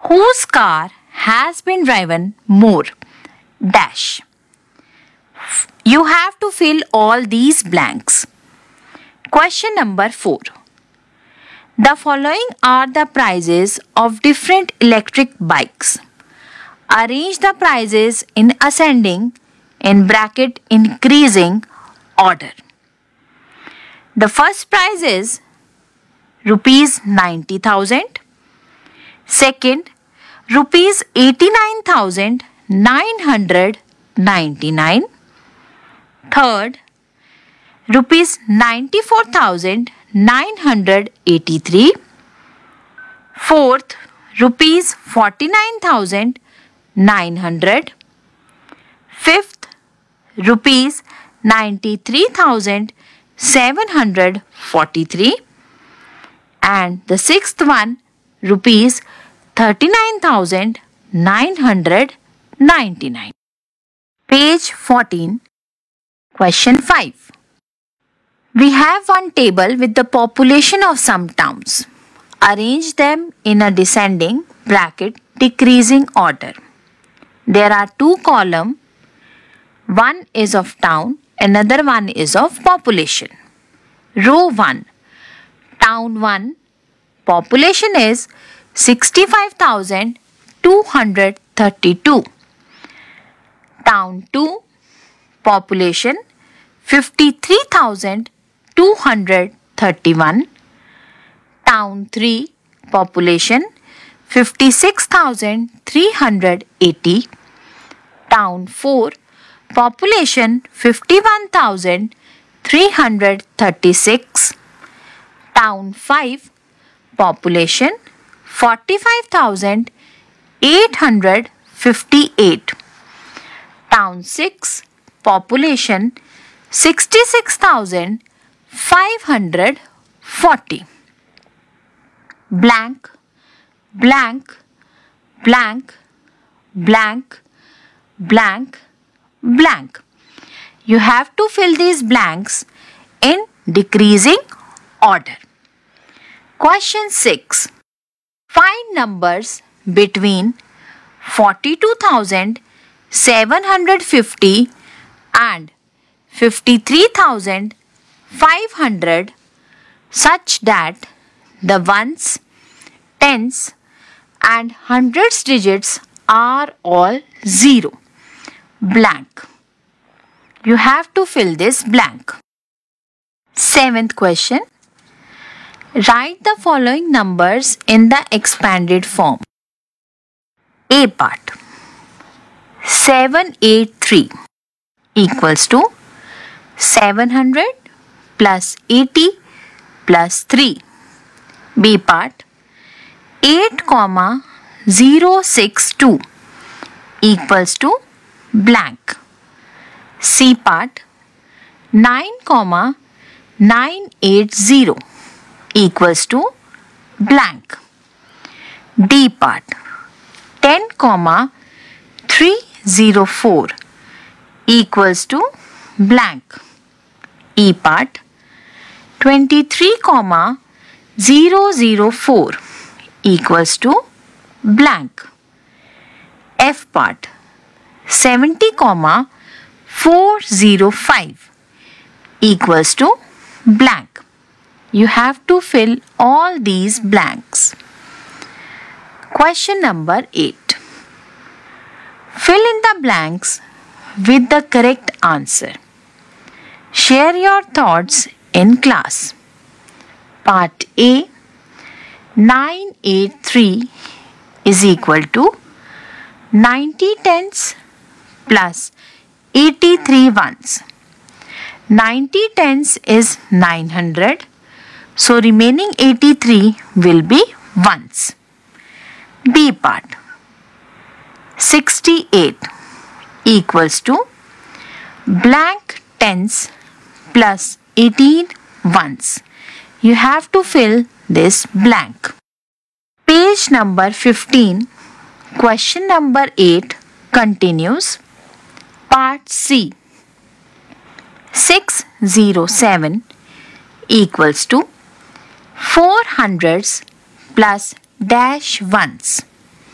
Whose car has been driven more? Dash. You have to fill all these blanks. Question number 4. The following are the prices of different electric bikes. Arrange the prices in ascending in bracket increasing order. The first price is rupees 90,000. Second, rupees 89,999. Third, rupees 94,983. Fourth, rupees 49,900. Fifth, rupees 93,743. And the sixth one, rupees 39,999. Page 14. Question 5. We have one table with the population of some towns. Arrange them in a descending bracket decreasing order. There are two columns. One is of town, another one is of population. Row 1. Town 1. Population is 65,232. Town 2. Population 53,231. Town 3. Population 56,380. Town 4. Population 51,336. Town 5. Population 45,858. Town 6. Population 66,540. Blank, blank, blank, blank, blank, blank. You have to fill these blanks in decreasing order. Question 6. Find numbers between 42,750 and 53,500 such that the ones, tens and hundreds digits are all 0. Blank. You have to fill this blank. 7th question. Write the following numbers in the expanded form. A part. 783 equals to 700 plus 80 plus 3. B part. 8,062 equals to blank. C part. 9,980 equals to blank. D part. 10,304 equals to blank. E part. 23,004 equals to blank. F part. 70,405 equals to blank. You have to fill all these blanks. Question number 8. Fill in the blanks with the correct answer. Share your thoughts in class. Part A. 983 is equal to 90 tens plus 83 ones. 90 tens is 900. So remaining 83 will be ones. B part. 68 equals to blank tens plus 18 ones. You have to fill this blank. Page number 15. Question number 8 continues. Part C. 607 equals to 4 hundreds plus dash ones.